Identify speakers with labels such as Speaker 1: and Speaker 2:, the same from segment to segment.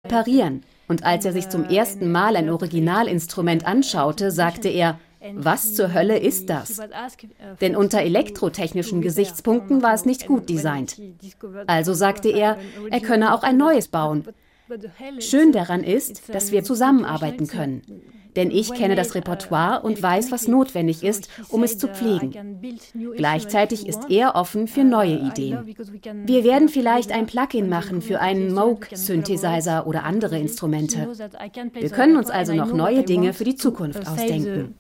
Speaker 1: reparieren. Und als er sich zum ersten Mal ein Originalinstrument anschaute, sagte er: Was zur Hölle ist das? Denn unter elektrotechnischen Gesichtspunkten war es nicht gut designt. Also sagte er könne auch ein neues bauen. Schön daran ist, dass wir zusammenarbeiten können. Denn ich kenne das Repertoire und weiß, was notwendig ist, um es zu pflegen. Gleichzeitig ist er offen für neue Ideen. Wir werden vielleicht ein Plugin machen für einen Moog-Synthesizer oder andere Instrumente. Wir können uns also noch neue Dinge für die Zukunft ausdenken.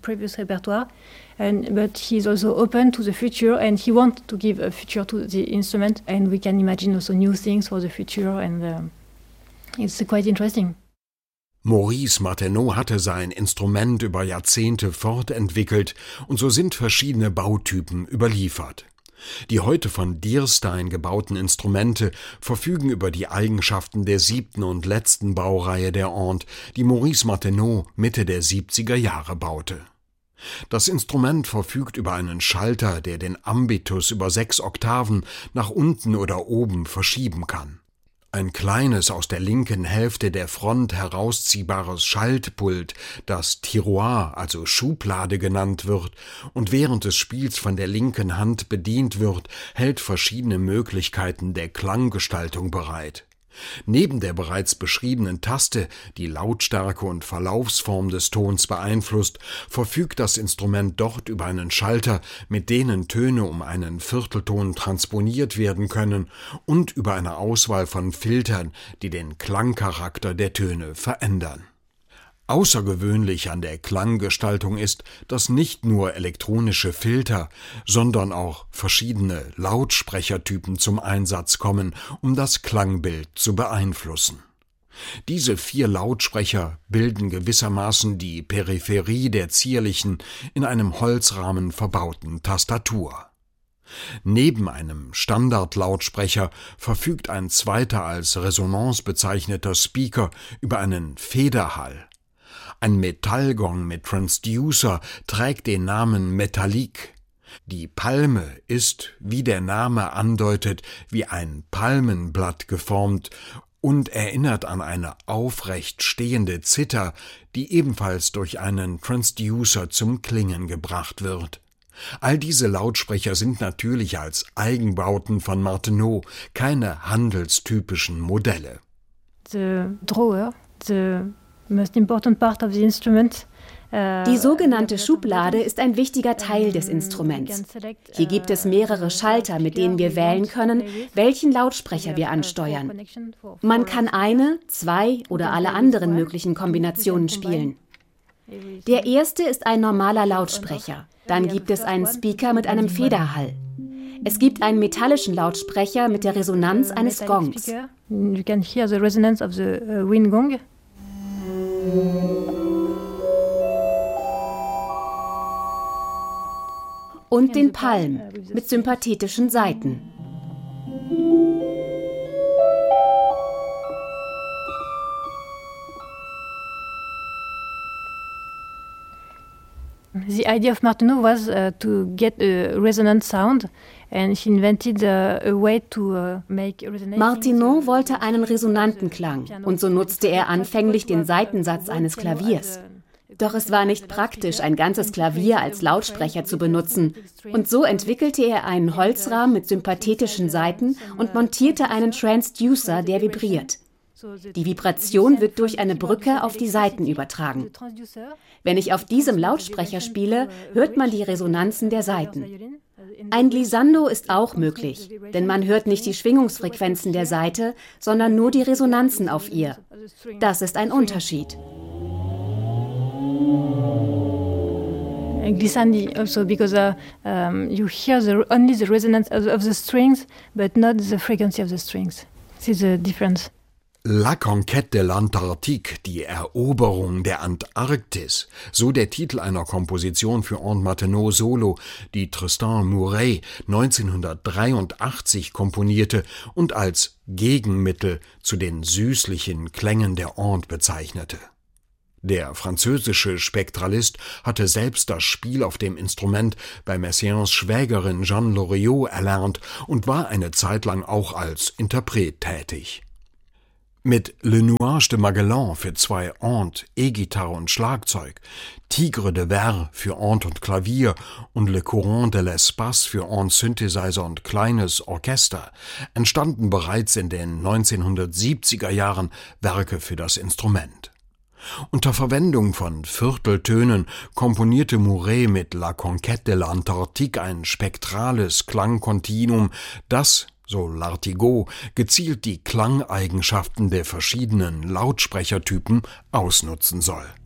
Speaker 2: But he's also open to the future and he wants to give a future to the instrument and we can imagine also new things for the future and it's quite interesting.
Speaker 3: Maurice Martineau hatte sein Instrument über Jahrzehnte fortentwickelt und so sind verschiedene Bautypen überliefert. Die heute von Dierstein gebauten Instrumente verfügen über die Eigenschaften der 7. und letzten Baureihe der Onde, die Maurice Martineau Mitte der 70er Jahre baute. Das Instrument verfügt über einen Schalter, der den Ambitus über 6 Oktaven nach unten oder oben verschieben kann. Ein kleines, aus der linken Hälfte der Front herausziehbares Schaltpult, das Tiroir, also Schublade genannt wird und während des Spiels von der linken Hand bedient wird, hält verschiedene Möglichkeiten der Klanggestaltung bereit. Neben der bereits beschriebenen Taste, die Lautstärke und Verlaufsform des Tons beeinflusst, verfügt das Instrument dort über einen Schalter, mit denen Töne um einen Viertelton transponiert werden können und über eine Auswahl von Filtern, die den Klangcharakter der Töne verändern. Außergewöhnlich an der Klanggestaltung ist, dass nicht nur elektronische Filter, sondern auch verschiedene Lautsprechertypen zum Einsatz kommen, um das Klangbild zu beeinflussen. Diese 4 Lautsprecher bilden gewissermaßen die Peripherie der zierlichen, in einem Holzrahmen verbauten Tastatur. Neben einem Standardlautsprecher verfügt ein zweiter als Resonanz bezeichneter Speaker über einen Federhall. Ein Metallgong mit Transducer trägt den Namen Metallique. Die Palme ist, wie der Name andeutet, wie ein Palmenblatt geformt und erinnert an eine aufrecht stehende Zither, die ebenfalls durch einen Transducer zum Klingen gebracht wird. All diese Lautsprecher sind natürlich als Eigenbauten von Martineau, keine handelstypischen Modelle.
Speaker 2: The drawer, the most important part of the instrument.
Speaker 1: Die sogenannte Schublade ist ein wichtiger Teil des Instruments. Hier gibt es mehrere Schalter, mit denen wir wählen können, welchen Lautsprecher wir ansteuern. Man kann eine, 2 oder alle anderen möglichen Kombinationen spielen. Der erste ist ein normaler Lautsprecher. Dann gibt es einen Speaker mit einem Federhall. Es gibt einen metallischen Lautsprecher mit der Resonanz eines Gongs.
Speaker 2: You can hear the resonance of the wind gong.
Speaker 1: Und den Palm mit sympathetischen Saiten.
Speaker 2: The idea of Martineau was to get a resonant sound. And he invented a way to make resonating.
Speaker 1: Martineau wollte einen resonanten Klang und so nutzte er anfänglich den Saitensatz eines Klaviers. Doch es war nicht praktisch, ein ganzes Klavier als Lautsprecher zu benutzen. Und so entwickelte er einen Holzrahmen mit sympathetischen Saiten und montierte einen Transducer, der vibriert. Die Vibration wird durch eine Brücke auf die Saiten übertragen. Wenn ich auf diesem Lautsprecher spiele, hört man die Resonanzen der Saiten. Ein Glissando ist auch möglich, denn man hört nicht die Schwingungsfrequenzen der Saite, sondern nur die Resonanzen auf ihr. Das ist ein Unterschied.
Speaker 2: Glissandi also because you hear only the resonance of the strings, but not the frequency of the strings. This is the difference.
Speaker 3: La Conquête de l'Antarctique, die Eroberung der Antarktis, so der Titel einer Komposition für Onde Martineau Solo, die Tristan Murray 1983 komponierte und als Gegenmittel zu den süßlichen Klängen der Onde bezeichnete. Der französische Spektralist hatte selbst das Spiel auf dem Instrument bei Messiaens Schwägerin Jeanne Loriot erlernt und war eine Zeit lang auch als Interpret tätig. Mit Le Nuage de Magellan für 2 Ent, E-Gitarre und Schlagzeug, Tigre de Verre für Ent und Klavier und Le Courant de l'Espace für Ent, Synthesizer und kleines Orchester entstanden bereits in den 1970er Jahren Werke für das Instrument. Unter Verwendung von Vierteltönen komponierte Mouret mit La Conquête de l'Antarctique ein spektrales Klangkontinuum, das, so Lartigot, gezielt die Klangeigenschaften der verschiedenen Lautsprechertypen ausnutzen soll.